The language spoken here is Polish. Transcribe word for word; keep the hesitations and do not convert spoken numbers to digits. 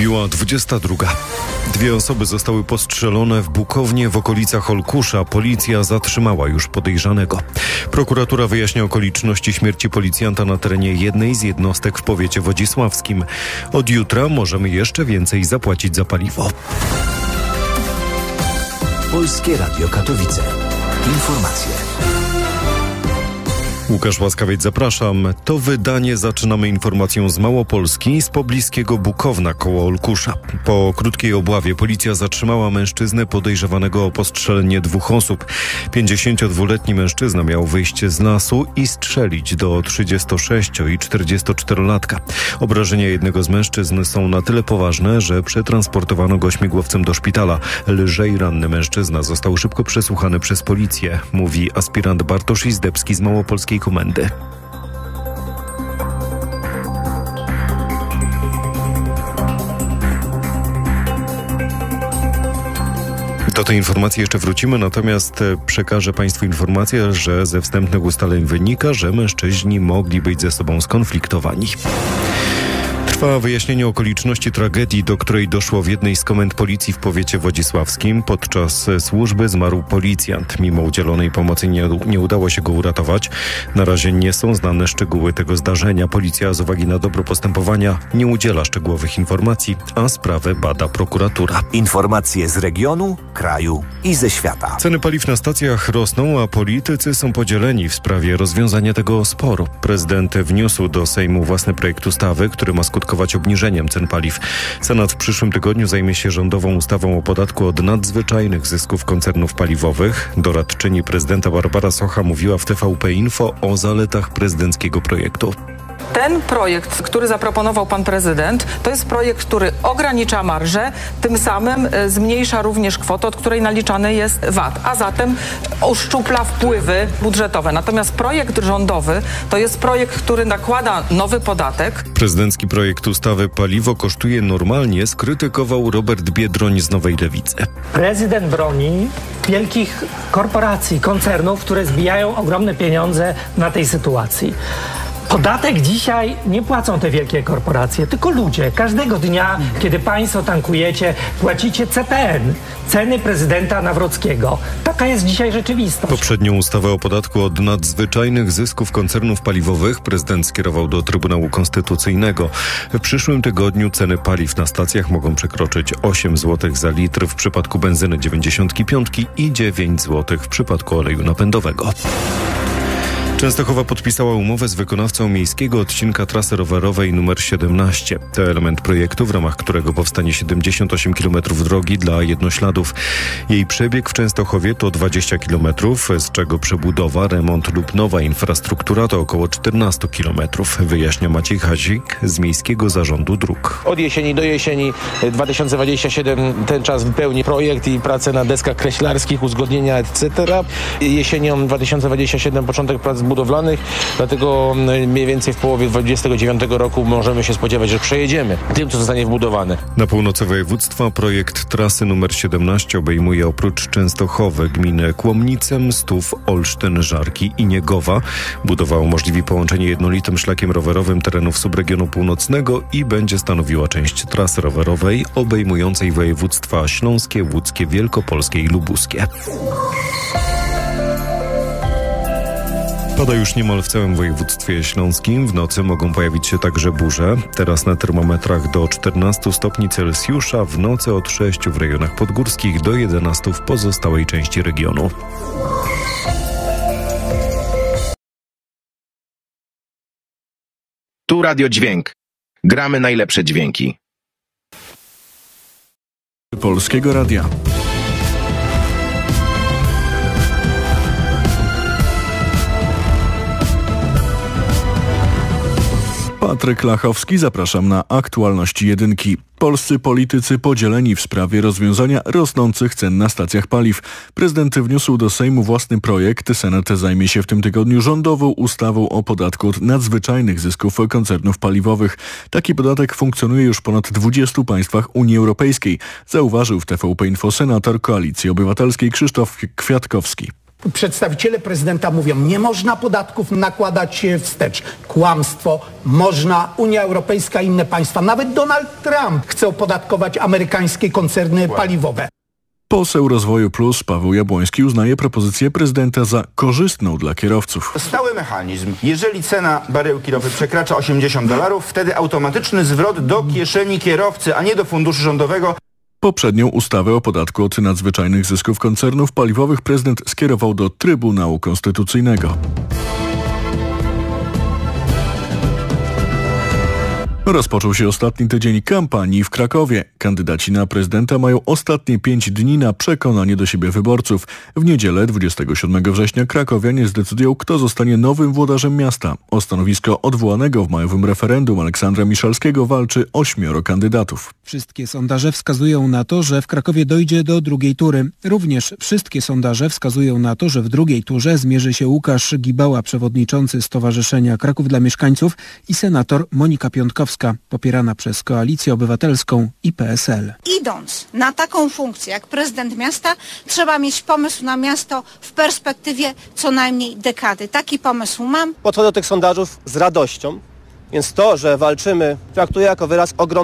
Odbiła dwudziesta druga. Dwie osoby zostały postrzelone w Bukownie w okolicach Olkusza. Policja zatrzymała już podejrzanego. Prokuratura wyjaśnia okoliczności śmierci policjanta na terenie jednej z jednostek w powiecie wodzisławskim. Od jutra możemy jeszcze więcej zapłacić za paliwo. Polskie Radio Katowice. Informacje. Łukasz Łaskawiec, zapraszam. To wydanie zaczynamy informacją z Małopolski, z pobliskiego Bukowna koło Olkusza. Po krótkiej obławie policja zatrzymała mężczyznę podejrzewanego o postrzelenie dwóch osób. pięćdziesięciodwuletni mężczyzna miał wyjść z lasu i strzelić do trzydziestosześcio- i czterdziestoczterolatka. Obrażenia jednego z mężczyzn są na tyle poważne, że przetransportowano go śmigłowcem do szpitala. Lżej ranny mężczyzna został szybko przesłuchany przez policję, mówi aspirant Bartosz Izdebski z Małopolskiej Komendy. Do tej informacji jeszcze wrócimy, natomiast przekażę Państwu informację, że ze wstępnych ustaleń wynika, że mężczyźni mogli być ze sobą skonfliktowani. Trwa wyjaśnienie okoliczności tragedii, do której doszło w jednej z komend policji w powiecie wodzisławskim. Podczas służby zmarł policjant. Mimo udzielonej pomocy nie, nie udało się go uratować. Na razie nie są znane szczegóły tego zdarzenia. Policja z uwagi na dobro postępowania nie udziela szczegółowych informacji, a sprawę bada prokuratura. Informacje z regionu, kraju i ze świata. Ceny paliw na stacjach rosną, a politycy są podzieleni w sprawie rozwiązania tego sporu. Prezydent wniósł do Sejmu własny projekt ustawy, który ma skutkować obniżeniem cen paliw. Senat w przyszłym tygodniu zajmie się rządową ustawą o podatku od nadzwyczajnych zysków koncernów paliwowych. Doradczyni prezydenta Barbara Socha mówiła w T V P Info o zaletach prezydenckiego projektu. Ten projekt, który zaproponował pan prezydent, to jest projekt, który ogranicza marżę, tym samym zmniejsza również kwotę, od której naliczany jest V A T, a zatem uszczupla wpływy budżetowe. Natomiast projekt rządowy to jest projekt, który nakłada nowy podatek. Prezydencki projekt ustawy Paliwo kosztuje normalnie, skrytykował Robert Biedroń z Nowej Lewicy. Prezydent broni wielkich korporacji, koncernów, które zbijają ogromne pieniądze na tej sytuacji. Podatek dzisiaj nie płacą te wielkie korporacje, tylko ludzie. Każdego dnia, kiedy państwo tankujecie, płacicie C P N, ceny prezydenta Nawrockiego. Taka jest dzisiaj rzeczywistość. Poprzednią ustawę o podatku od nadzwyczajnych zysków koncernów paliwowych prezydent skierował do Trybunału Konstytucyjnego. W przyszłym tygodniu ceny paliw na stacjach mogą przekroczyć osiem złotych za litr w przypadku benzyny dziewięćdziesiątki piątki i dziewięć złotych w przypadku oleju napędowego. Częstochowa podpisała umowę z wykonawcą miejskiego odcinka trasy rowerowej nr siedemnaście. To element projektu, w ramach którego powstanie siedemdziesiąt osiem kilometrów drogi dla jednośladów. Jej przebieg w Częstochowie to dwadzieścia kilometrów, z czego przebudowa, remont lub nowa infrastruktura to około czternaście kilometrów, wyjaśnia Maciej Hazik z Miejskiego Zarządu Dróg. Od jesieni do jesieni dwa tysiące dwudziestego siódmego ten czas wypełni projekt i prace na deskach kreślarskich, uzgodnienia et cetera. Jesienią dwa tysiące dwudziestego siódmego początek prac budowlanych, dlatego mniej więcej w połowie dwudziestego dziewiątego roku możemy się spodziewać, że przejedziemy tym, co zostanie wbudowane. Na północy województwa projekt trasy numer siedemnaście obejmuje oprócz Częstochowy gminy Kłomnice, Mstów, Olsztyn, Żarki i Niegowa. Budowa umożliwi połączenie jednolitym szlakiem rowerowym terenów subregionu północnego i będzie stanowiła część trasy rowerowej obejmującej województwa śląskie, łódzkie, wielkopolskie i lubuskie. Pada już niemal w całym województwie śląskim. W nocy mogą pojawić się także burze. Teraz na termometrach do czternastu stopni Celsjusza, w nocy od sześciu w rejonach podgórskich do jedenastu w pozostałej części regionu. Tu Radio Dźwięk. Gramy najlepsze dźwięki. Polskiego Radia. Patryk Lachowski, zapraszam na aktualności jedynki. Polscy politycy podzieleni w sprawie rozwiązania rosnących cen na stacjach paliw. Prezydent wniósł do Sejmu własny projekt. Senat zajmie się w tym tygodniu rządową ustawą o podatku od nadzwyczajnych zysków koncernów paliwowych. Taki podatek funkcjonuje już w ponad dwudziestu państwach Unii Europejskiej, zauważył w T V P Info senator Koalicji Obywatelskiej Krzysztof Kwiatkowski. Przedstawiciele prezydenta mówią, nie można podatków nakładać wstecz. Kłamstwo. Można. Unia Europejska i inne państwa. Nawet Donald Trump chce opodatkować amerykańskie koncerny paliwowe. Poseł Rozwoju Plus Paweł Jabłoński uznaje propozycję prezydenta za korzystną dla kierowców. Stały mechanizm. Jeżeli cena baryłki ropy przekracza osiemdziesiąt dolarów, wtedy automatyczny zwrot do kieszeni kierowcy, a nie do funduszu rządowego. Poprzednią ustawę o podatku od nadzwyczajnych zysków koncernów paliwowych prezydent skierował do Trybunału Konstytucyjnego. Rozpoczął się ostatni tydzień kampanii w Krakowie. Kandydaci na prezydenta mają ostatnie pięć dni na przekonanie do siebie wyborców. W niedzielę dwudziestego siódmego września krakowianie zdecydują, kto zostanie nowym włodarzem miasta. O stanowisko odwołanego w majowym referendum Aleksandra Miszalskiego walczy ośmioro kandydatów. Wszystkie sondaże wskazują na to, że w Krakowie dojdzie do drugiej tury. Również wszystkie sondaże wskazują na to, że w drugiej turze zmierzy się Łukasz Gibała, przewodniczący Stowarzyszenia Kraków dla Mieszkańców, i senator Monika Piątkowska, popierana przez Koalicję Obywatelską i P S L. Idąc na taką funkcję jak prezydent miasta, trzeba mieć pomysł na miasto w perspektywie co najmniej dekady. Taki pomysł mam. Podchodzę do tych sondażów z radością, więc to, że walczymy, traktuję jako wyraz ogromnej